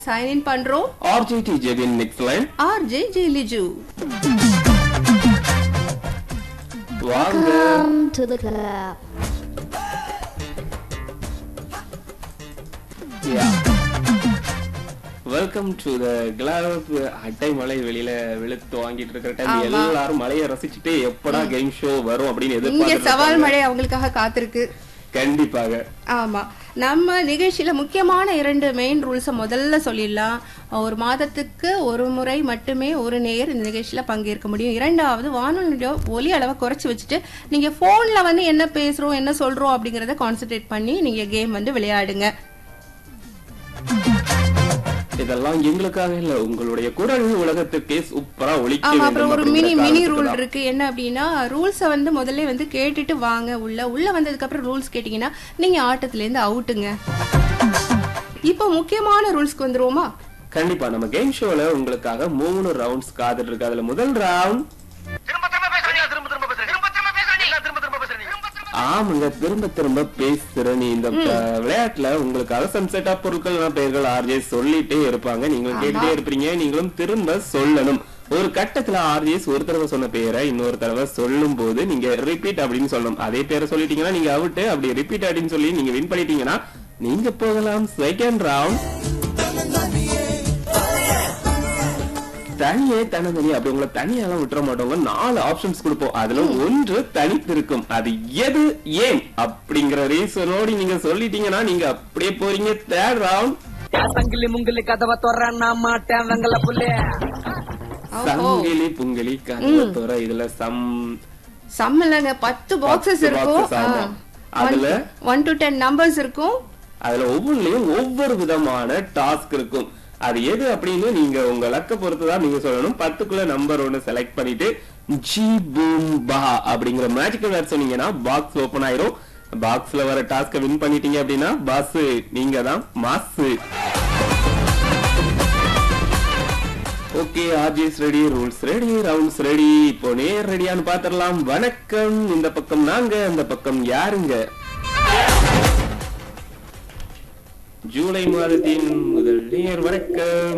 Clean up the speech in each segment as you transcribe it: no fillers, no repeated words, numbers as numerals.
Sign in பண்றோம். RJT Jevin next line. RJ Jeliju. Welcome to the club. Yeah. Welcome to the club. அட்டை மலை வெளியில வெளுத்து வாங்கிட்டு இருக்கிற டைம் எல்லாரும் மலையை ரசிச்சுட்டு எப்படா கேம் ஷோ வரும் அப்படின்னு எதிர்பார்த்து சவால் மழை அவங்களுக்காக காத்திருக்கு. கண்டிப்பாக. ஆமா, நம்ம நிகழ்ச்சியில முக்கியமான 2 மெயின் ரூல்ஸ் முதல்ல சொல்லிடலாம். ஒரு மாதத்துக்கு ஒரு முறை மட்டுமே ஒரு நேயர் இந்த நிகழ்ச்சியில பங்கேற்க முடியும். இரண்டாவது, வானொலியோட ஒலி அளவை குறைச்சு வச்சுட்டு நீங்க போன்ல என்ன பேசுறோம் என்ன சொல்றோம் அப்படிங்கறத கான்சென்ட்ரேட் பண்ணி நீங்க கேம் விளையாடுங்க. இதெல்லாம் எங்களுக்காக இல்ல, உங்களுடைய குரல் உலகத்துக்கே சூப்பரா ஒலிக்க வேண்டும். அப்புறம் ஒரு மினி ரூல் இருக்கு. என்ன அப்படின்னா, ரூல்ஸ முதல்ல கேட்டுட்டு வாங்க. உள்ள வந்ததுக்கு அப்புறம் ரூல்ஸ் கேட்டீங்கன்னா நீங்க ஆட்டத்துல இருந்து அவுட்டுங்க. இப்போ முக்கியமான ரூல்ஸ்க்கு வந்துருவோமா? கண்டிப்பா. நம்ம கேம் ஷோல உங்களுக்காக 3 ரவுண்ட்ஸ் காத்துட்டு இருக்கு. அதுல முதல் ரவுண்ட் ஆமாங்க, திரும்ப திரும்ப பேசுற நீ. இந்த விளையாட்டுல உங்களுக்கு சம் செட் ஆஃப் பொருட்கள் பெயர்கள் ஆர்ஜே சொல்லிட்டே இருப்பாங்க, நீங்களும் கேட்டுட்டே இருப்பீங்க, நீங்களும் திரும்ப சொல்லணும். ஒரு கட்டத்துல ஆர்ஜேஸ் ஒரு தடவை சொன்ன பேரை இன்னொரு தடவை சொல்லும் போது நீங்க ரிப்பீட் அப்படின்னு சொல்லணும். அதே பேரை சொல்லிட்டீங்கன்னா நீங்க அவுட். அப்படி ரிப்பீட் அப்படின்னு சொல்லி நீங்க வின் பண்ணிட்டீங்கன்னா நீங்க போகலாம் செகண்ட் ரவுண்ட். தனியே தனி அப்படி உங்களை தனியெல்லாம் விட்டுற மாட்டோங்க. 4 ஆப்ஷன்ஸ் கொடுப்போம். அதுல ஒன்று தனித்திருக்கும். அது எது ஏன் அப்படிங்கிற ரீசனோடு நீங்க சொல்லிட்டீங்கன்னா நீங்க அப்படியே போறீங்க தேர்ட் ரவுண்ட். சங்கிலி முங்கிலி கதவை தொறன்னா மாட்டேன் வெங்கல புள்ளே. சங்கிலி புங்கிலி கதவை தொற. இதுல சம் இல்லங்க, 10 பாக்ஸஸ் இருக்கும். அதுல 1 to 10 நம்பர்ஸ் இருக்கும். அதுல ஒவ்வொன்றிலையும் ஒவ்வொரு விதமான டாஸ்க் இருக்கும். அது எது அப்படின்னு நீங்க உங்க லக்க பொறுத்துதான் நீங்க சொல்லணும். 10க்குள்ள நம்பர் 1 செலக்ட் பண்ணிட்டு ஜி பூம் பா அப்படிங்கிற மேஜிக்கல் வேர்ட் சொன்னீங்கன்னா பாக்ஸ் ஓபன் ஆயிரும். பாக்ஸ்ல வர டாஸ்க வின் பண்ணிட்டீங்க அப்படின்னா பாஸ் நீங்க தான் mass. Okay, ஆர்ஜிஸ் ready, rules ready, rounds ready. இப்போ நேர் ரெடியான்னு பாத்திரலாம். வணக்கம். இந்த பக்கம் நாங்க, அந்த பக்கம் யாருங்க? ஜூலை மாதத்தின் முதல் நேர். வணக்கம்.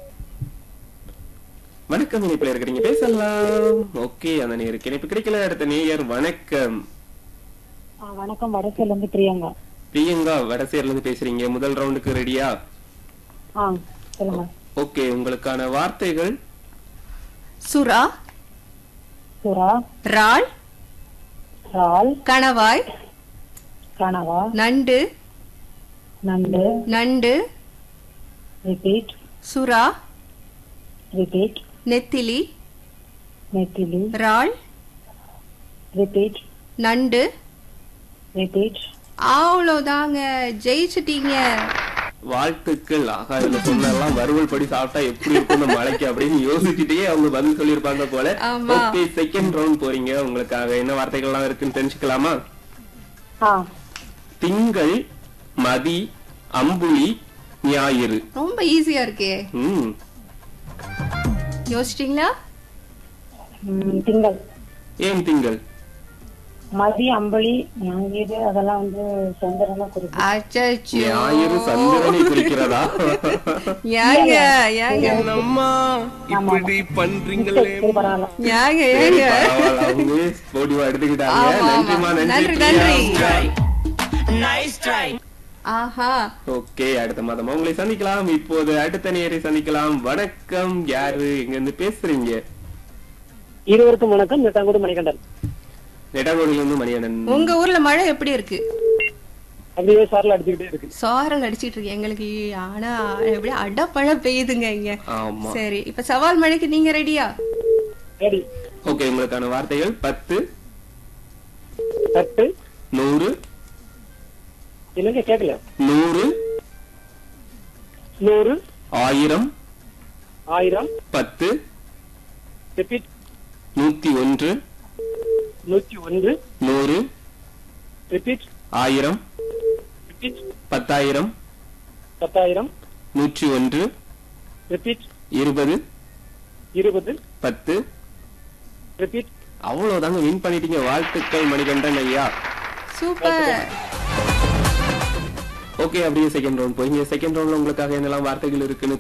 வணக்கம், இணைப்புல இருக்கிறீங்க, பேசலாம். ஓகே, அந்த நேருக்கு இணைப்பு கிடைக்கல. அடுத்த நேயர். வணக்கம். வணக்கம், வடசேர்ல இருந்து பிரியங்கா. பிரியங்கா, வடசேர்ல இருந்து பேசுறீங்க. முதல் ரவுண்டுக்கு ரெடியா? சொல்லுங்க. ஓகே, உங்களுக்கான வார்த்தைகள் சுறா, சுறா, ரால், ரால், கணவாய், கனவா, நண்டு, நண்டு, நண்டு, ரிப்பீட், சுறா, ரிப்பீட், நெத்திலி, நெத்திலி, ரால், ரிப்பீட், நண்டு. ரிப்பீட். அவ்வளவுதாங்க, ஜெயிச்சிட்டீங்க. வாழ்த்துக்கள். ஆகா, இதுல சொன்னெல்லாம் வறுவல் படி சாப்பிட்டா எப்படி இருக்கும் மலைக்கு அப்படின்னு யோசிச்சுட்டே அவங்க பதில் சொல்லிருப்பாங்க போல. ஓகே, செகண்ட் ரவுண்ட் போறீங்க. உங்களுக்காக என்ன வார்த்தைகள் எல்லாம் இருக்குன்னு தெரிஞ்சுக்கலாமா? திங்கள், மதி, அம்புலி, ஞாயிறு. ரொம்ப ஈஸியா இருக்கே. யோசிச்சிட்டீங்களா? திங்கள். ஏன் திங்கள்? மதி, அம்பளி, ஞாயிறு அதெல்லாம் சந்திரனை குறிக்கும். ஞாயிறு சந்திரனை குறிக்கிறதா? ஏங்க ஏங்க அம்மா இப்படி பண்றீங்களே. ஏங்க ஏங்க அவங்க போடிவா எடுத்துக்கிட்டாங்க. நன்றிமா, நன்றி நன்றி. Nice try. ஆஹா. ஓகே, அடுத்த மாதம் உங்களை சந்திக்கலாம். இப்போது அடுத்த நேரை சந்திக்கலாம். வணக்கம், யாரு எங்க இருந்து பேசுறீங்க? இருவருக்கும் வணக்கம். நெட்டாங்கோடு மணிகண்டன். நெட்டாங்கோடுல இருந்து மணிகண்டன். உங்க ஊர்ல மழை எப்படி இருக்கு? அப்படியே சாரல் அடிச்சுக்கிட்டே இருக்கு. சாரல் அடிச்சிட்டு இருக்கு எங்களுக்கு. ஆனா எப்படி அடப்பழ பெய்யுதுங்க இங்க. ஆமா. சரி, இப்ப சவால் மழைக்கு நீங்க ரெடியா? ரெடி. ஓகே, உங்களுக்கான வார்த்தைகள் 10, 10, 100, இல்லங்க கேட்கல. 100, 100, 1000, 1000, 10, repeat, 101, 101, 100, repeat, 1000, repeat, 10,000, 10,000, 101, repeat, 20, 20, 10. Repeat. அவ்வளவுதாங்க, வின் பண்ணிட்டீங்க. வாழ்த்துக்கள் மணிகண்டன் ஐயா. சூப்பர். ஓகே, அப்படியே செகண்ட் ரவுண்ட் போய் செகண்ட் ரவுண்ட்ல உங்களுக்காக என்னெல்லாம் வார்த்தைகள் இருக்குன்னு